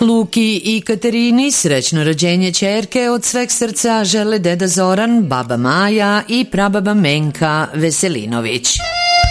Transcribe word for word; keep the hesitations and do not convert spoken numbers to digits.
Luki i Katerini srećno rođenje ćerke od sveg srca žele deda Zoran, baba Maja i prababa Menka Veselinović.